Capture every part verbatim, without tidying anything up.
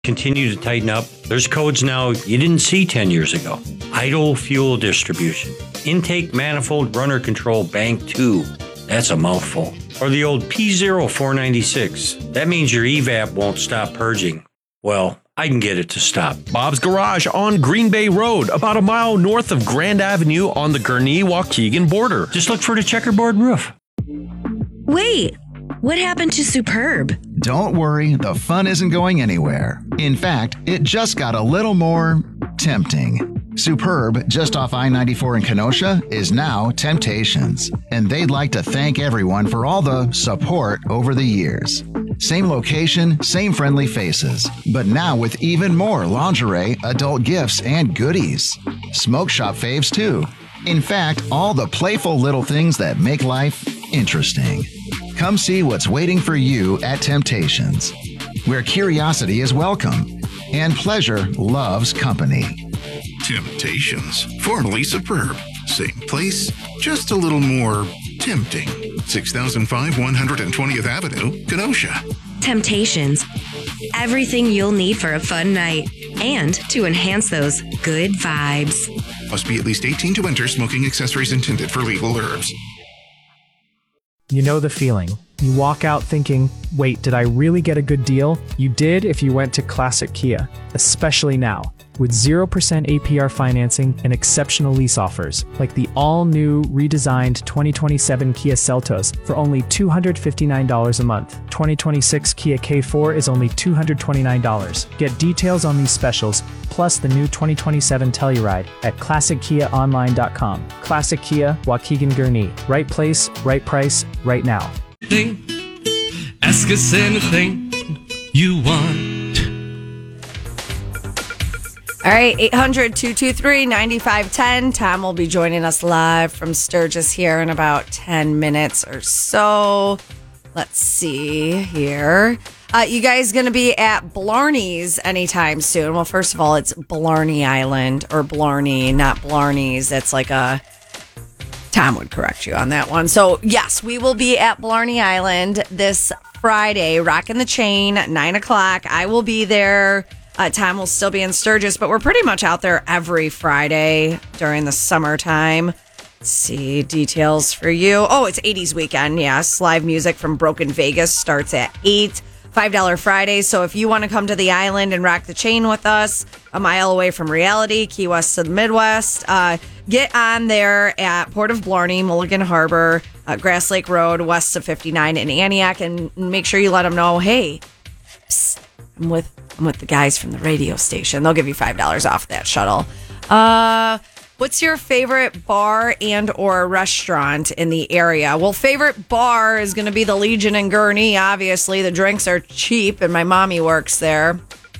continue to tighten up. There's codes now you didn't see ten years ago. Idle fuel distribution, intake manifold runner control bank two. That's a mouthful. Or the old P zero four ninety-six. That means your E VAP won't stop purging. Well, I can get it to stop. Bob's Garage on Green Bay Road, about a mile north of Grand Avenue on the Gurnee-Waukegan border. Just look for the checkerboard roof. Wait, what happened to Superb? Don't worry, the fun isn't going anywhere. In fact, it just got a little more tempting. Superb, just off I ninety-four in Kenosha, is now Temptations, and they'd like to thank everyone for all the support over the years. Same location, same friendly faces, but now with even more lingerie, adult gifts, and goodies. Smoke shop faves too. In fact, all the playful little things that make life interesting. Come see what's waiting for you at Temptations, where curiosity is welcome and pleasure loves company. Temptations, formerly Superb. Same place, just a little more tempting. six thousand five one hundred twentieth Avenue, Kenosha. Temptations. Everything you'll need for a fun night and to enhance those good vibes. Must be at least eighteen to enter. Smoking accessories intended for legal herbs. You know the feeling. You walk out thinking, wait, did I really get a good deal? You did if you went to Classic Kia, especially now. With zero percent A P R financing and exceptional lease offers, like the all-new, redesigned twenty twenty-seven Kia Seltos for only two hundred fifty-nine dollars a month. twenty twenty-six Kia K four is only two hundred twenty-nine dollars. Get details on these specials, plus the new twenty twenty-seven Telluride at classic kia online dot com. Classic Kia, Waukegan Gurnee. Right place, right price, right now. Ask us anything you want. All right, eight hundred, two two three, nine five one zero. Tom will be joining us live from Sturgis here in about ten minutes or so. Let's see here. Uh, you guys going to be at Blarney's anytime soon? Well, first of all, it's Blarney Island or Blarney, not Blarney's. It's like a... Tom would correct you on that one. So, yes, we will be at Blarney Island this Friday, rocking the chain, nine o'clock. I will be there. Uh, Tom will still be in Sturgis, but we're pretty much out there every Friday during the summertime. Let's see, details for you. Oh, it's eighties weekend, yes. Live music from Broken Vegas starts at eight. five dollars Fridays. So if you want to come to the island and rock the chain with us, a mile away from reality, Key West to the Midwest, uh, get on there at Port of Blarney, Mulligan Harbor, uh, Grass Lake Road, west of fifty-nine in Antioch, and make sure you let them know, hey, psst, I'm with I'm with the guys from the radio station. They'll give you five dollars off that shuttle. Uh, what's your favorite bar and or restaurant in the area? Well, favorite bar is going to be the Legion in Gurnee. Obviously, the drinks are cheap, and my mommy works there.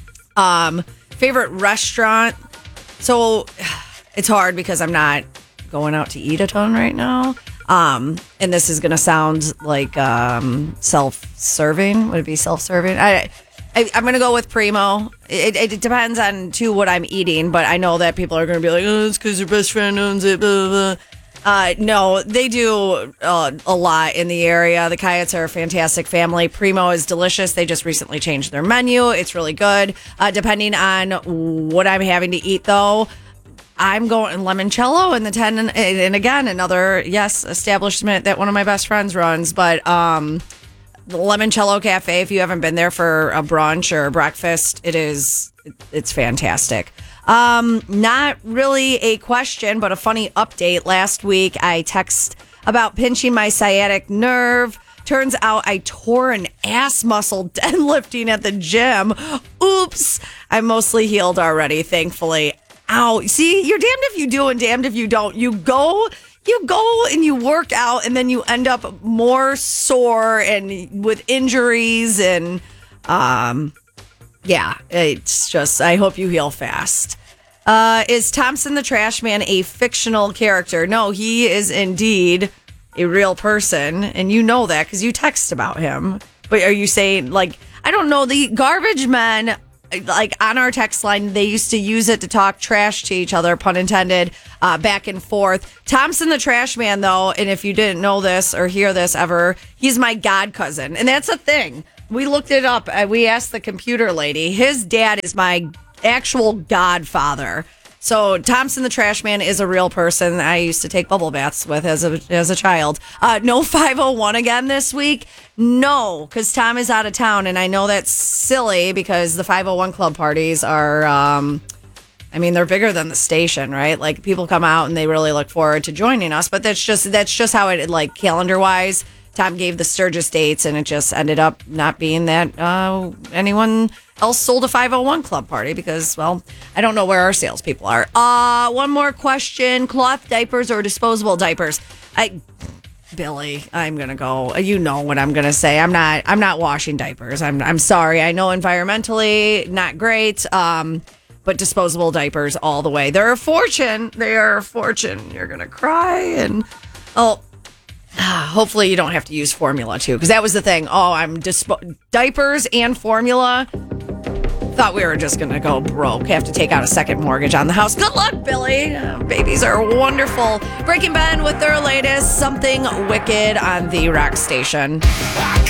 Um, favorite restaurant? So it's hard because I'm not going out to eat a ton right now. Um, and this is going to sound like um, self-serving. Would it be self-serving? I... I, I'm going to go with Primo. It, it, it depends on, too, what I'm eating, but I know that people are going to be like, oh, it's because your best friend owns it, blah, blah, blah. Uh, no, they do uh, a lot in the area. The Coyotes are a fantastic family. Primo is delicious. They just recently changed their menu. It's really good. Uh, depending on what I'm having to eat, though, I'm going Limoncello in the ten, and, and again, another, yes, establishment that one of my best friends runs, but... um. The Limoncello Cafe, if you haven't been there for a brunch or a breakfast, it is, it's fantastic. Um, not really a question, but a funny update. Last week, I text about pinching my sciatic nerve. Turns out I tore an ass muscle deadlifting at the gym. Oops. I'm mostly healed already, thankfully. Ow. See, you're damned if you do and damned if you don't. You go... You go and you work out and then you end up more sore and with injuries and um, yeah, it's just, I hope you heal fast. Uh, is Thompson the Trash Man a fictional character? No, he is indeed a real person, and you know that because you text about him. But are you saying, like, I don't know, the garbage men, like on our text line, they used to use it to talk trash to each other, pun intended, uh, back and forth. Thompson the Trash Man, though, and if you didn't know this or hear this ever, he's my god cousin. And that's a thing. we looked it up. Uh, We asked the computer lady. His dad is my actual godfather. So Thompson the Trash Man is a real person I used to take bubble baths with as a as a child. Uh, no five oh one again this week? No, because Tom is out of town, and I know that's silly because the five oh one club parties are, um, I mean, they're bigger than the station, right? Like people come out and they really look forward to joining us, but that's just that's just how it like calendar wise. Tom gave the Sturgis dates, and it just ended up not being that uh, anyone else sold a five oh one club party because, well, I don't know where our salespeople are. Uh, one more question. Cloth diapers or disposable diapers? I, Billy, I'm going to go. You know what I'm going to say. I'm not I'm not washing diapers. I'm I'm sorry. I know environmentally not great, um, but disposable diapers all the way. They're a fortune. They are a fortune. You're going to cry. And, oh, hopefully you don't have to use formula too, because that was the thing. Oh, I'm disp- diapers and formula. Thought we were just gonna go broke. Have to take out a second mortgage on the house. Good luck, Billy. Uh, babies are wonderful. Breaking Ben with their latest Something Wicked on the Rock Station.